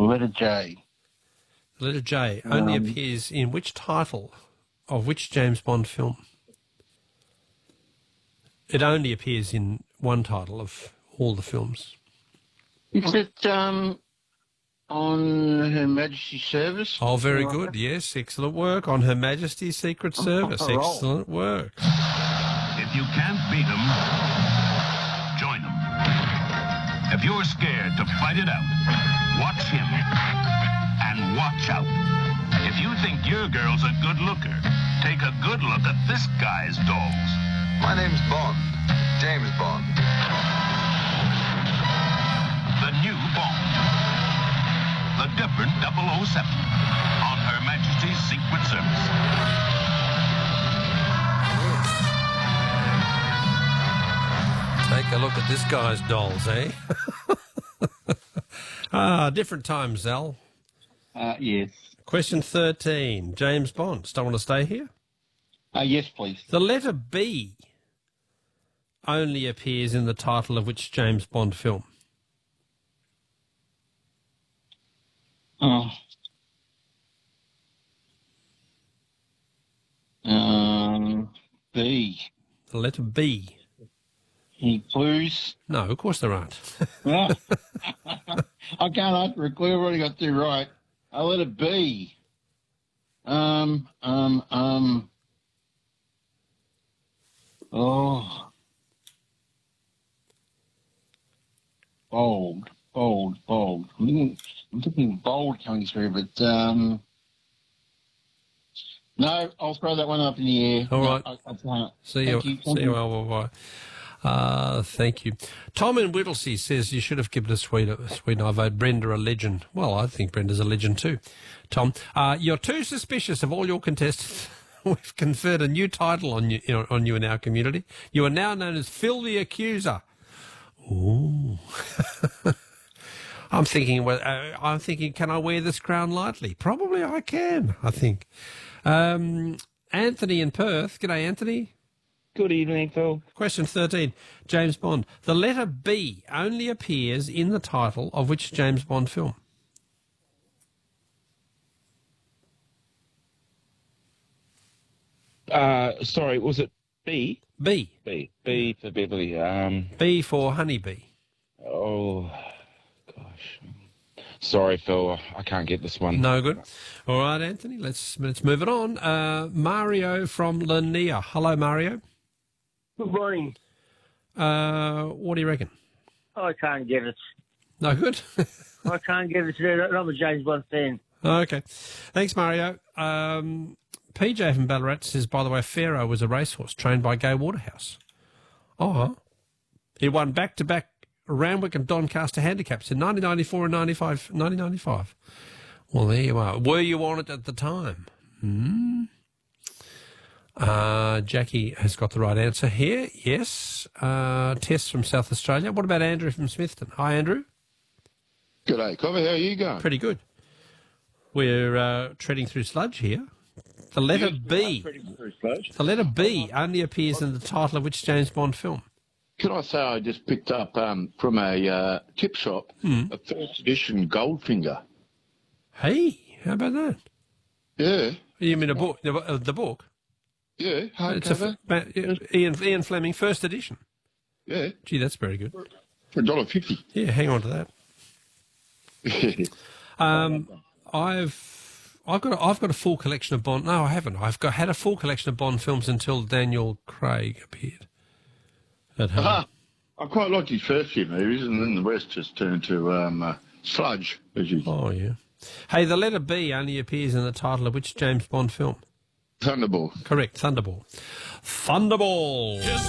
letter J. The letter J only appears in which title of which James Bond film? It only appears in one title of all the films. Is it on Her Majesty's Service? Oh, very good. Yes, excellent work. On Her Majesty's Secret Service. Excellent work. If you can't beat them, join them. If you're scared to fight it out, watch him and watch out. If you think your girl's a good looker, take a good look at this guy's dolls. My name's Bond. James Bond. The new Bond. The different 007 on Her Majesty's Secret Service. Take a look at this guy's dolls, eh? Different times, Al. Yes. Question 13. James Bond. Still want to stay here? Yes, please. The letter B only appears in the title of which James Bond film? Oh. B. The letter B. Any clues? No, of course there aren't. I can't ask for a clue. I've already got two right. A letter B. Oh. Bold. I'm thinking bold coming through, but no, I'll throw that one up in the air. All right. I can't. See you. Thank you. Tom in Whittlesea says you should have given us Sweden. I vote Brenda a legend. Well, I think Brenda's a legend too. Tom, you're too suspicious of all your contestants. We've conferred a new title on you in our community. You are now known as Phil the Accuser. Ooh. I'm thinking, can I wear this crown lightly? Probably I can, I think. Anthony in Perth. G'day, Anthony. Good evening, Phil. Question 13. James Bond. The letter B only appears in the title of which James Bond film? Sorry, was it B? B. B for Beverly. B for Honeybee. Oh, gosh. Sorry, Phil. I can't get this one. No good. All right, Anthony. Let's move it on. Mario from Lanier. Hello, Mario. Good morning. What do you reckon? I can't get it. No good. I can't get it. I'm a James Bond fan. Okay. Thanks, Mario. PJ from Ballarat says, by the way, Pharaoh was a racehorse trained by Gay Waterhouse. Oh, he won back-to-back Randwick and Doncaster handicaps in 1994 and 1995. Well, there you are. Were you on it at the time? Jackie has got the right answer here. Yes. Tess from South Australia. What about Andrew from Smithton? Hi, Andrew. G'day, Cobber. How are you going? Pretty good. We're treading through sludge here. The letter B. The letter B only appears in the title of which James Bond film? Can I say I just picked up from a tip shop a first edition Goldfinger. Hey, how about that? Yeah. You mean a book? The book? Yeah, hardcover. Ian Fleming, first edition. Yeah. Gee, that's very good. For $1.50. Yeah, hang on to that. I've got a full collection of Bond. No, I haven't. Had a full collection of Bond films until Daniel Craig appeared at home. I quite liked his first few movies, and then the rest just turned to sludge. Oh yeah. Hey, the letter B only appears in the title of which James Bond film? Thunderball. Correct, Thunderball. Thunderball.